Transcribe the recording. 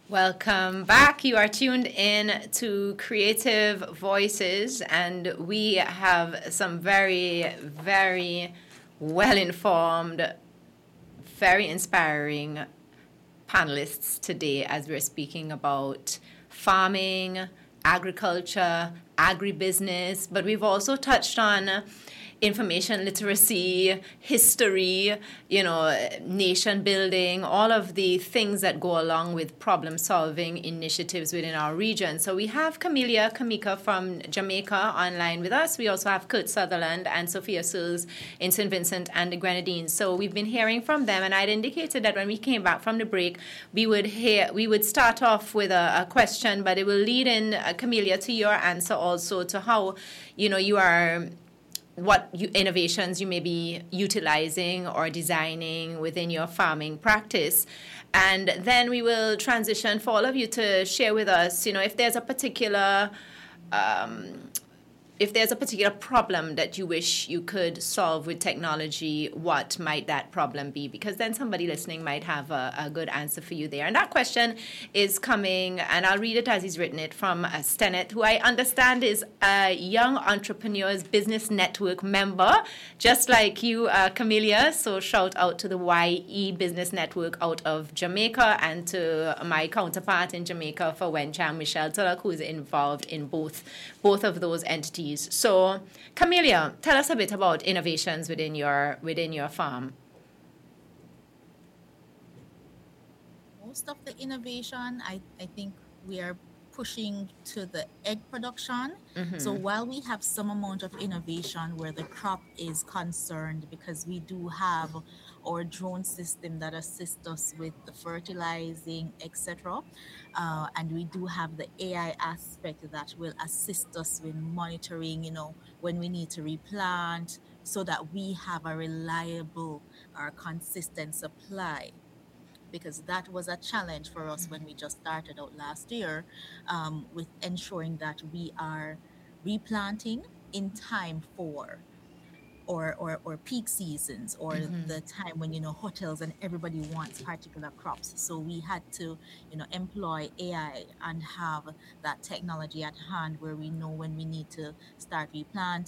Welcome back. You are tuned in to Creative Voices, and we have some very, very well informed, very inspiring panelists today as we're speaking about farming, agriculture, agribusiness, but we've also touched on information literacy, history, nation building, all of the things that go along with problem solving initiatives within our region. So we have Camelia Kamika from Jamaica online with us. We also have Kurt Sutherland and Sophia Sills in St. Vincent and the Grenadines. So we've been hearing from them, and I'd indicated that when we came back from the break, we would start off with a question, but it will lead in, Camelia, to your answer also to how you are innovations you may be utilizing or designing within your farming practice. And then we will transition for all of you to share with us, if there's a particular problem that you wish you could solve with technology, what might that problem be? Because then somebody listening might have a good answer for you there. And that question is coming, and I'll read it as he's written it, from Stenet, who I understand is a Young Entrepreneurs Business Network member, just like you, Camelia. So shout out to the YE Business Network out of Jamaica, and to my counterpart in Jamaica for Wencham, Michelle Tulloch, who is involved in both of those entities. So, Camelia, tell us a bit about innovations within your farm. Most of the innovation, I think we are pushing to the egg production. So while we have some amount of innovation where the crop is concerned, because we do have our drone system that assists us with the fertilizing, etc. And we do have the AI aspect that will assist us with monitoring, when we need to replant, so that we have a reliable or consistent supply, because that was a challenge for us when we just started out last year, with ensuring that we are replanting in time for or peak seasons, or the time when hotels and everybody wants particular crops. So we had to employ AI and have that technology at hand where we know when we need to start replanting